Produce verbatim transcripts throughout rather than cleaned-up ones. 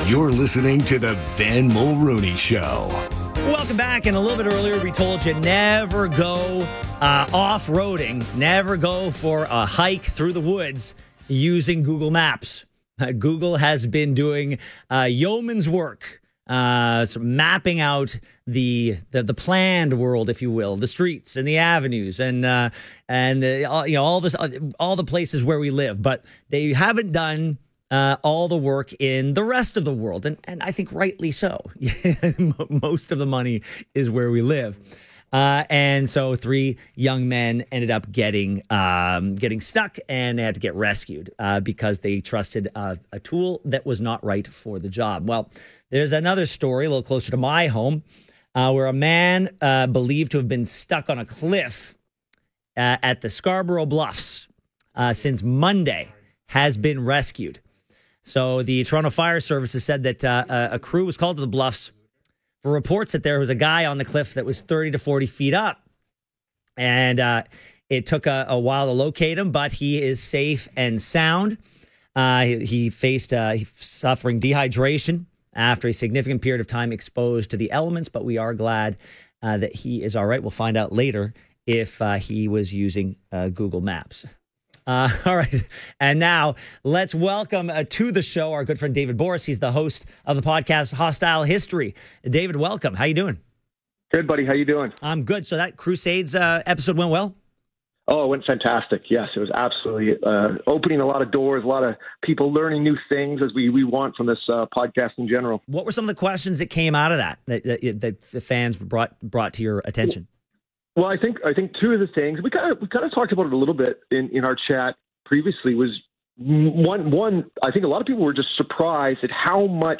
You're listening to the Ben Mulrooney Show. Welcome back. And a little bit earlier, we told you never go uh, off-roading, never go for a hike through the woods using Google Maps. Uh, Google has been doing uh, yeoman's work, uh, so mapping out the, the the planned world, if you will, the streets and the avenues and uh, and the, all, you know all this all the places where we live. But they haven't done Uh, all the work in the rest of the world. And, and I think rightly so. Most of the money is where we live. Uh, and so three young men ended up getting um, getting stuck, and they had to get rescued uh, because they trusted uh, a tool that was not right for the job. Well, there's another story a little closer to my home uh, where a man uh, believed to have been stuck on a cliff uh, at the Scarborough Bluffs uh, since Monday has been rescued. So the Toronto Fire Services said that uh, a crew was called to the Bluffs for reports that there was a guy on the cliff that was thirty to forty feet up. And uh, it took a, a while to locate him, but he is safe and sound. Uh, he, he faced uh, suffering dehydration after a significant period of time exposed to the elements, but we are glad uh, that he is all right. We'll find out later if uh, he was using uh, Google Maps. Uh, all right. And now let's welcome uh, to the show our good friend David Borys. He's the host of the podcast Hostile History. David, welcome. How you doing? Good, buddy. How you doing? I'm good. So that Crusades uh, episode went well? Oh, it went fantastic. Yes, it was absolutely uh, opening a lot of doors, a lot of people learning new things as we, we want from this uh, podcast in general. What were some of the questions that came out of that that, that, that the fans brought brought to your attention? Well, I think I think two of the things we kind of we kind of talked about it a little bit in, in our chat previously was one one I think a lot of people were just surprised at how much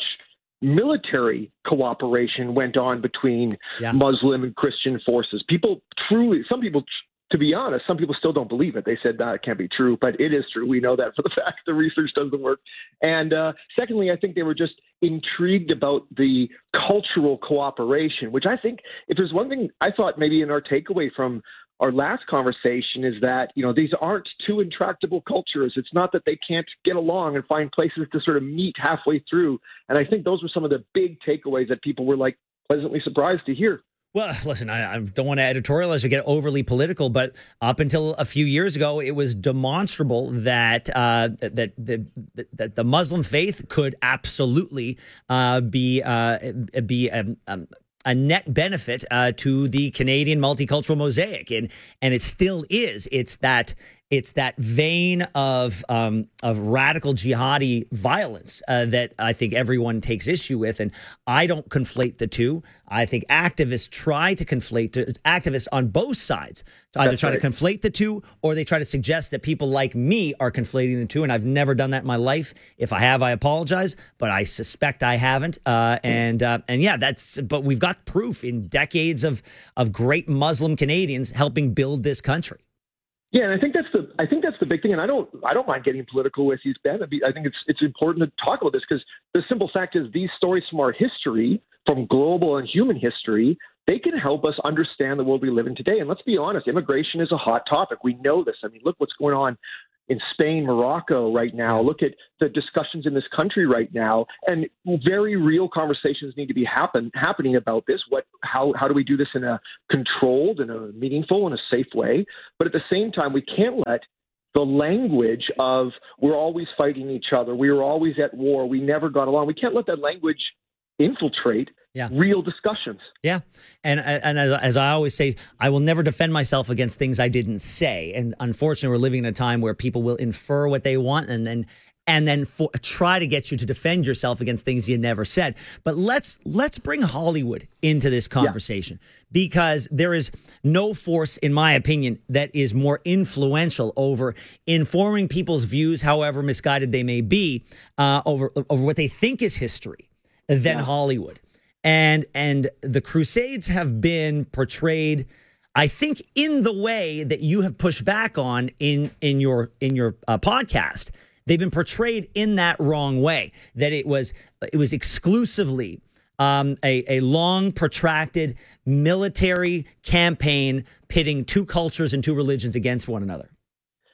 military cooperation went on between yeah. Muslim and Christian forces. People truly, some people, to be honest, some people still don't believe it. They said that it can't be true, but it is true. We know that for the fact the research doesn't work. And uh, secondly, I think they were just intrigued about the cultural cooperation, which I think if there's one thing I thought maybe in our takeaway from our last conversation is that, you know, these aren't two intractable cultures. It's not that they can't get along and find places to sort of meet halfway through. And I think those were some of the big takeaways that people were like pleasantly surprised to hear. Well, listen, I, I don't want to editorialize or get overly political, but up until a few years ago, it was demonstrable that uh, that, that that the Muslim faith could absolutely uh, be uh, be um, um, a net benefit uh, to the Canadian multicultural mosaic, and and it still is. It's that it's that vein of um, of radical jihadi violence uh, that I think everyone takes issue with, and I don't conflate the two. I think activists try to conflate to, activists on both sides to either That's try right. to conflate the two, or they try to suggest that people like me are conflating the two. And I've never done that in my life. If I have, I apologize, but I suspect I haven't. Uh, and uh, and yeah, that's. But we've got proof in decades of of great Muslim Canadians helping build this country. Yeah, and I think that's the I think that's the big thing. And I don't I don't mind getting political with you, Ben. I think it's it's important to talk about this because the simple fact is these stories from our history, from global and human history, they can help us understand the world we live in today. And let's be honest, immigration is a hot topic. We know this. I mean, look what's going on in Spain, Morocco right now. Look at the discussions in this country right now, and very real conversations need to be happen happening about this. What, how, how do we do this in a controlled, in a meaningful, and a safe way? But at the same time, we can't let the language of we're always fighting each other, we were always at war, we never got along. We can't let that language infiltrate yeah. real discussions. Yeah. And and as, as I always say, I will never defend myself against things I didn't say. And unfortunately, we're living in a time where people will infer what they want and then and then for, try to get you to defend yourself against things you never said. But let's let's bring Hollywood into this conversation yeah. because there is no force, in my opinion, that is more influential over informing people's views, however misguided they may be, uh, over over what they think is history than yeah. Hollywood. And and the Crusades have been portrayed, I think, in the way that you have pushed back on in in your in your uh, podcast. They've been portrayed in that wrong way, that it was it was exclusively um, a, a long, protracted military campaign pitting two cultures and two religions against one another.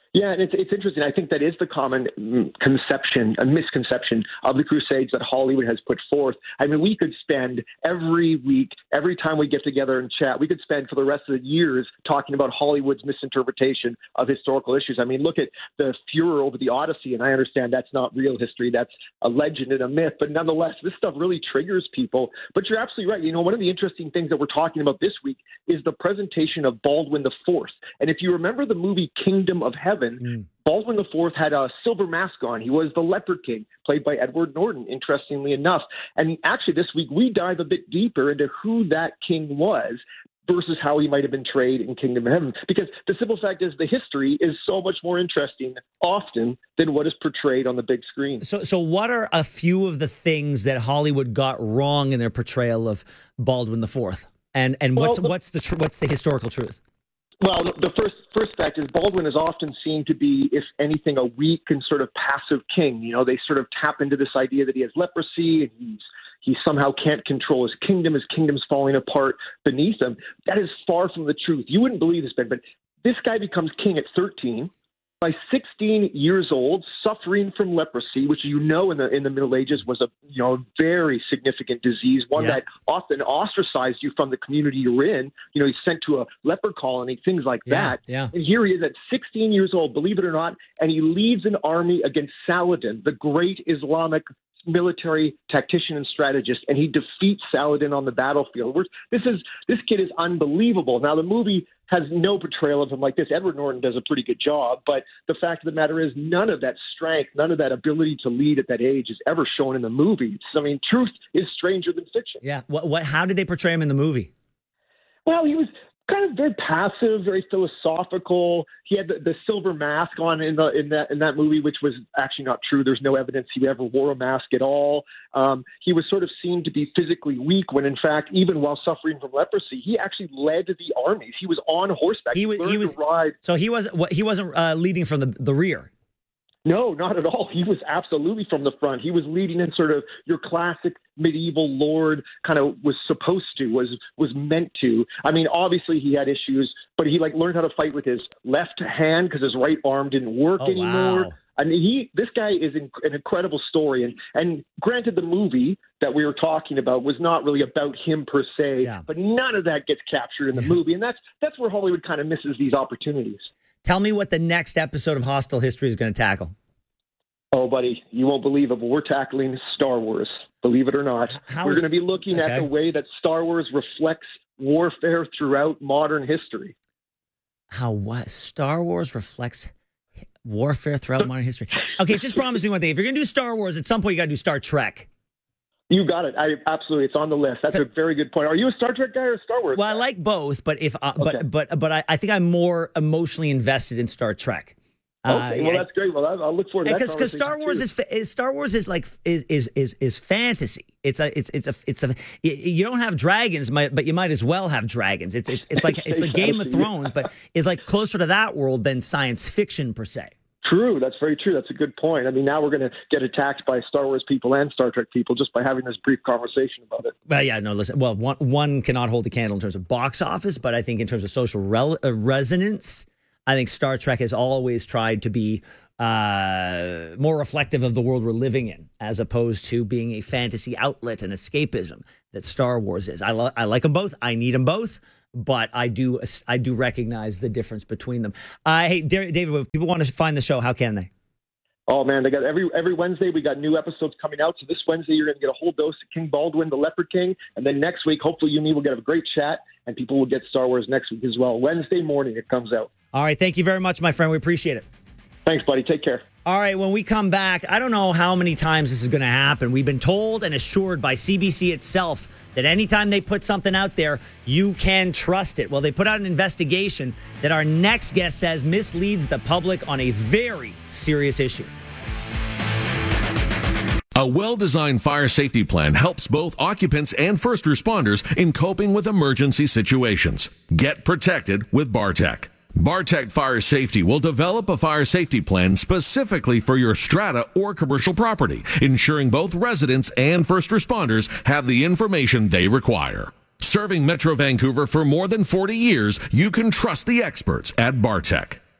Yeah, and it's it's interesting. I think that is the common conception, a misconception of the Crusades that Hollywood has put forth. I mean, we could spend every week, every time we get together and chat, we could spend for the rest of the years talking about Hollywood's misinterpretation of historical issues. I mean, look at the furor over the Odyssey, and I understand that's not real history, that's a legend and a myth, but nonetheless, this stuff really triggers people. But you're absolutely right. You know, one of the interesting things that we're talking about this week is the presentation of Baldwin the Fourth. And if you remember the movie Kingdom of Heaven, Mm. Baldwin the Fourth had a silver mask on. He was the Leper King, played by Edward Norton, interestingly enough. And actually, this week, we dive a bit deeper into who that king was versus how he might have been portrayed in Kingdom of Heaven. Because the simple fact is the history is so much more interesting often than what is portrayed on the big screen. So, so what are a few of the things that Hollywood got wrong in their portrayal of Baldwin the Fourth? And and Well, what's the- what's the tr- what's the historical truth? Well, the the first first fact is Baldwin is often seen to be, if anything, a weak and sort of passive king. You know, they sort of tap into this idea that he has leprosy and he's he somehow can't control his kingdom. His kingdom's falling apart beneath him. That is far from the truth. You wouldn't believe this, Ben, but this guy becomes king at thirteen. By sixteen years old, suffering from leprosy, which you know in the in the Middle Ages was a you know very significant disease, one Yeah. that often ostracized you from the community you're in. You know, he's sent to a leper colony, things like Yeah, that. yeah. And here he is at sixteen years old, believe it or not, and he leads an army against Saladin, the great Islamic military tactician and strategist, and he defeats Saladin on the battlefield. We're, this is this kid is unbelievable. Now the movie has no portrayal of him like this. Edward Norton does a pretty good job, but the fact of the matter is none of that strength, none of that ability to lead at that age is ever shown in the movie. It's, I mean, truth is stranger than fiction. Yeah. What what? How did they portray him in the movie? Well, he was kind of very passive, very philosophical. He had the, the silver mask on in the in that in that movie, which was actually not true. There's no evidence he ever wore a mask at all. Um, he was sort of seen to be physically weak when, in fact, even while suffering from leprosy, he actually led the armies. He was on horseback. He was- learned he was- to ride. So he wasn't what he wasn't uh, leading from the the rear. No, not at all. He was absolutely from the front. He was leading in sort of your classic medieval lord kind of was supposed to, was was meant to. I mean, obviously he had issues, but he like learned how to fight with his left hand because his right arm didn't work Oh, anymore. wow. I mean, he this guy is in, an incredible story, and and granted, the movie that we were talking about was not really about him per se, Yeah. but none of that gets captured in the movie, and that's that's where Hollywood kind of misses these opportunities. Tell me what the next episode of Hostile History is going to tackle. Oh, buddy, you won't believe it, but we're tackling Star Wars, believe it or not. How we're is- going to be looking okay. at the way that Star Wars reflects warfare throughout modern history. How what Star Wars reflects warfare throughout modern history. Okay, just promise me one thing. If you're going to do Star Wars, at some point you got to do Star Trek. You got it. I absolutely. It's on the list. That's a very good point. Are you a Star Trek guy or a Star Wars Well, I guy? like both, but if uh, Okay. but but but I, I think I'm more emotionally invested in Star Trek. Okay, Uh, well, that's great. Well, I- I'll look forward to that. because because Star conversation, Wars too. is, fa- is Star Wars is like is is is is fantasy. It's a it's it's a it's a y- you don't have dragons, might- but you might as well have dragons. It's it's it's like it's like Game of Exactly. Thrones, but it's like closer to that world than science fiction per se. True. That's very true. That's a good point. I mean, now we're going to get attacked by Star Wars people and Star Trek people just by having this brief conversation about it. Well, yeah, no, listen. Well, one one cannot hold a candle in terms of box office, but I think in terms of social rel- uh, resonance, I think Star Trek has always tried to be uh, more reflective of the world we're living in, as opposed to being a fantasy outlet and escapism that Star Wars is. I, lo- I like them both. I need them both. But I do I do recognize the difference between them. Uh, hey, Dar- David, if people want to find the show, how can they? Oh man, they got every every Wednesday we got new episodes coming out. So this Wednesday you're going to get a whole dose of King Baldwin, the Leper King, and then next week hopefully you and me will get a great chat, and people will get Star Wars next week as well. Wednesday morning it comes out. All right, thank you very much, my friend. We appreciate it. Thanks, buddy. Take care. All right, when we come back, I don't know how many times this is going to happen. We've been told and assured by C B C itself that anytime they put something out there, you can trust it. Well, they put out an investigation that our next guest says misleads the public on a very serious issue. A well-designed fire safety plan helps both occupants and first responders in coping with emergency situations. Get protected with Bartech. Bartech Fire Safety will develop a fire safety plan specifically for your strata or commercial property, ensuring both residents and first responders have the information they require. Serving Metro Vancouver for more than forty years, you can trust the experts at Bartech.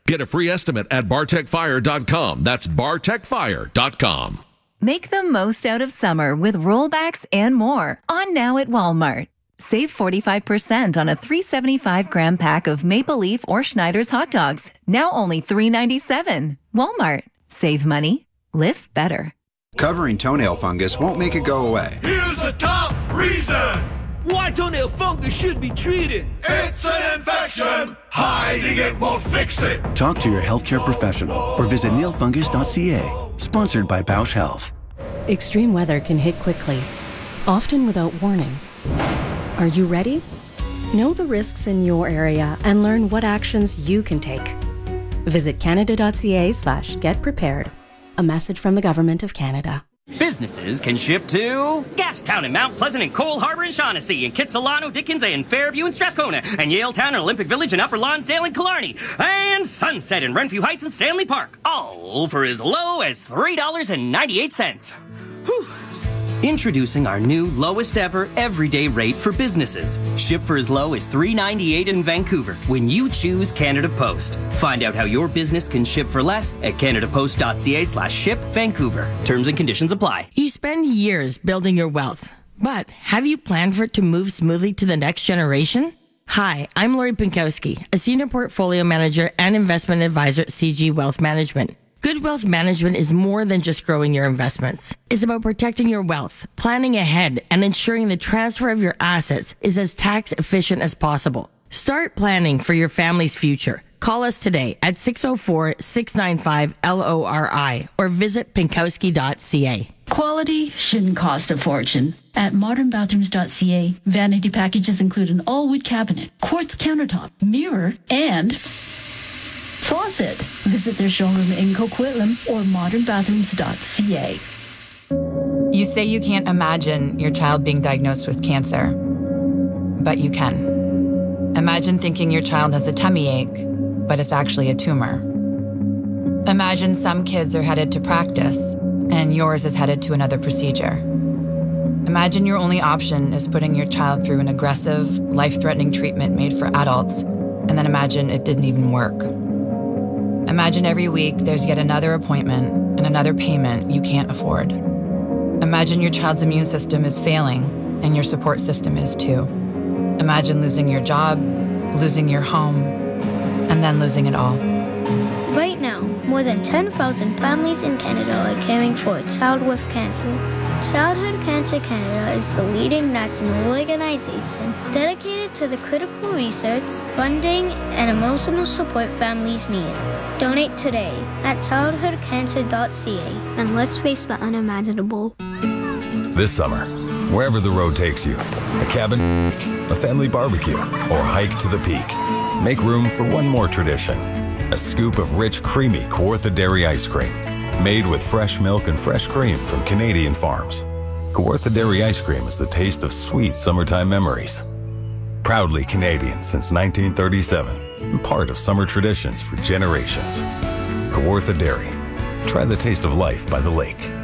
Get a free estimate at bartech fire dot com. That's bartech fire dot com. Make the most out of summer with rollbacks and more on now at Walmart. Save forty-five percent on a three hundred seventy-five gram pack of Maple Leaf or Schneider's hot dogs. Now only three ninety-seven. Walmart. Save money. Live better. Covering toenail fungus won't make it go away. Here's the top reason why toenail fungus should be treated. It's an infection. Hiding it won't fix it. Talk to your healthcare professional or visit nail fungus dot c a. Sponsored by Bausch Health. Extreme weather can hit quickly, often without warning. Are you ready? Know the risks in your area and learn what actions you can take. Visit canada dot c a slash get prepared. A message from the Government of Canada. Businesses can ship to Gastown and Mount Pleasant and Cole Harbour and Shaughnessy and Kitsilano, Dickens and Fairview and Strathcona and Yaletown and Olympic Village and Upper Lonsdale and Killarney and Sunset and Renfrew Heights and Stanley Park, all for as low as three dollars and ninety-eight cents. Whew. Introducing our new lowest ever everyday rate for businesses. Ship for as low as three dollars and ninety-eight cents in Vancouver when you choose Canada Post. Find out how your business can ship for less at canada post dot c a slash ship Vancouver. Terms and conditions apply. You spend years building your wealth, but have you planned for it to move smoothly to the next generation? Hi, I'm Lori Pinkowski, a senior portfolio manager and investment advisor at C G Wealth Management. Good wealth management is more than just growing your investments. It's about protecting your wealth, planning ahead, and ensuring the transfer of your assets is as tax efficient as possible. Start planning for your family's future. Call us today at six oh four, six nine five, L O R I or visit pinkowski dot c a. Quality shouldn't cost a fortune. At modern bathrooms dot c a, vanity packages include an all-wood cabinet, quartz countertop, mirror, and faucet. Visit their showroom in Coquitlam or modern bathrooms dot c a. You say you can't imagine your child being diagnosed with cancer, but you can. Imagine thinking your child has a tummy ache, but it's actually a tumor. Imagine some kids are headed to practice, and yours is headed to another procedure. Imagine your only option is putting your child through an aggressive, life-threatening treatment made for adults, and then imagine it didn't even work. Imagine every week there's yet another appointment and another payment you can't afford. Imagine your child's immune system is failing and your support system is too. Imagine losing your job, losing your home, and then losing it all. Right now, more than ten thousand families in Canada are caring for a child with cancer. Childhood Cancer Canada is the leading national organization dedicated to the critical research, funding, and emotional support families need. Donate today at childhood cancer dot c a and let's face the unimaginable. This summer, wherever the road takes you, a cabin, a family barbecue, or hike to the peak, make room for one more tradition. A scoop of rich, creamy Kawartha Dairy ice cream, made with fresh milk and fresh cream from Canadian farms. Kawartha Dairy ice cream is the taste of sweet summertime memories. Proudly Canadian since nineteen thirty-seven, and part of summer traditions for generations. Kawartha Dairy. Try the taste of life by the lake.